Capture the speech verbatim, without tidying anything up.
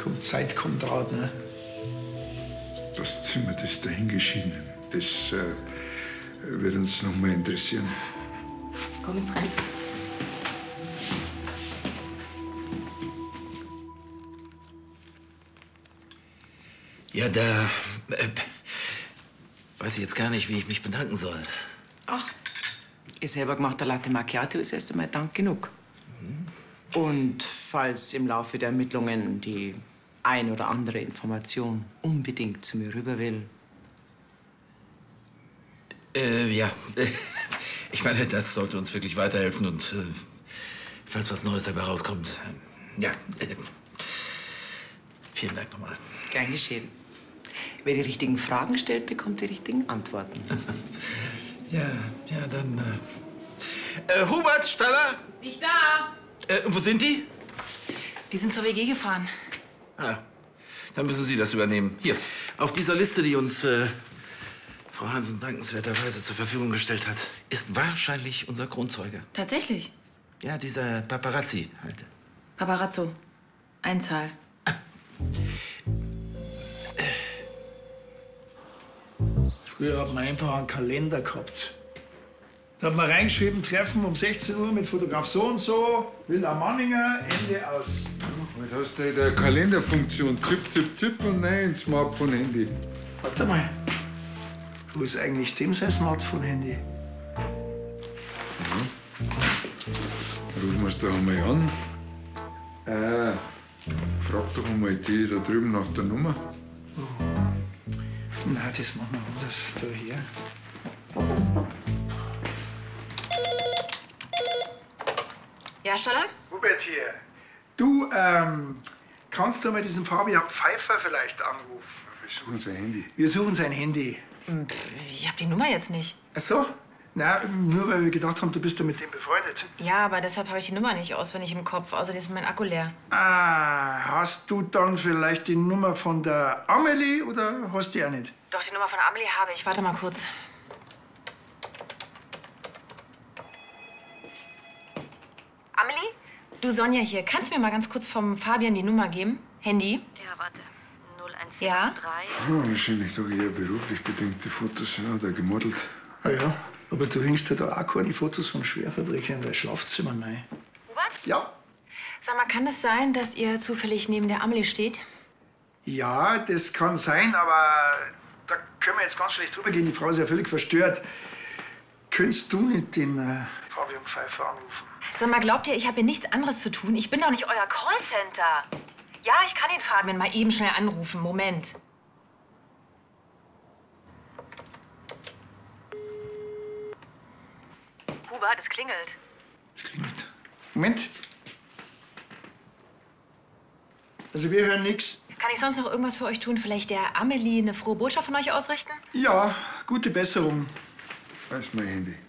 Kommt Zeit, kommt Rat, ne? Das Zimmer, das dahingeschieden, das äh, wird uns noch mal interessieren. Komm jetzt rein. Ja, da äh, weiß ich jetzt gar nicht, wie ich mich bedanken soll. Ach, ihr selber gemachter Latte Macchiato ist erst einmal Dank genug. Mhm. Und falls im Laufe der Ermittlungen die ein oder andere Information unbedingt zu mir rüber will. Äh, ja. Ich meine, das sollte uns wirklich weiterhelfen und äh, falls was Neues dabei rauskommt. Äh, ja. Äh, vielen Dank nochmal. Gern geschehen. Wer die richtigen Fragen stellt, bekommt die richtigen Antworten. Ja, ja, dann. Äh, äh, Hubert, Staller? Nicht da. Äh, wo sind die? Die sind zur W G gefahren. Ah, dann müssen Sie das übernehmen. Hier, auf dieser Liste, die uns äh, Frau Hansen dankenswerterweise zur Verfügung gestellt hat, ist wahrscheinlich unser Kronzeuge. Tatsächlich? Ja, dieser Paparazzi halt. Paparazzo. Einzahl. Früher hat man einfach einen Kalender gehabt. Da hat man reingeschrieben, Treffen um sechzehn Uhr mit Fotograf so und so, Villa Manninger, Ende aus. Heute hast du in der Kalenderfunktion Tipp, Tipp, Tipp und nein, ins Smartphone-Handy. Warte mal. Wo ist eigentlich dem sein Smartphone-Handy? Rufen wir es doch einmal an. Äh, frag doch einmal die da drüben nach der Nummer. Na, das machen wir anders. Da hier. Ja, Staller? Hubert hier. Du, ähm, kannst du mal diesen Fabian Pfeiffer vielleicht anrufen? Wir suchen sein Handy. Wir suchen sein Handy. Ich hab die Nummer jetzt nicht. Ach so? Na, nur weil wir gedacht haben, du bist ja mit dem befreundet. Ja, aber deshalb habe ich die Nummer nicht auswendig im Kopf. Außerdem ist mein Akku leer. Ah, hast du dann vielleicht die Nummer von der Amelie oder hast du die auch nicht? Doch, die Nummer von Amelie habe ich. Warte mal kurz. Amelie? Du, Sonja hier. Kannst du mir mal ganz kurz vom Fabian die Nummer geben? Handy? Ja, warte. null eins Ja? sechs drei. Ah, wahrscheinlich doch eher beruflich bedingte Fotos, ja, oder gemodelt. Ah ja, aber du hängst ja da auch keine Fotos von Schwerverbrechern in dein Schlafzimmer rein. Hubert? Ja. Sag mal, kann es sein, dass ihr zufällig neben der Amelie steht? Ja, das kann sein, aber da können wir jetzt ganz schlecht drüber gehen. Die Frau ist ja völlig verstört. Könntest du nicht den äh, Fabian Pfeiffer anrufen? Sag mal, glaubt ihr, ich habe hier nichts anderes zu tun? Ich bin doch nicht euer Callcenter. Ja, ich kann den Fabian mal eben schnell anrufen. Moment. Hubert, es klingelt. Es klingelt. Moment. Also wir hören nichts. Kann ich sonst noch irgendwas für euch tun? Vielleicht der Amelie eine frohe Botschaft von euch ausrichten? Ja, gute Besserung. Da ist mein Handy.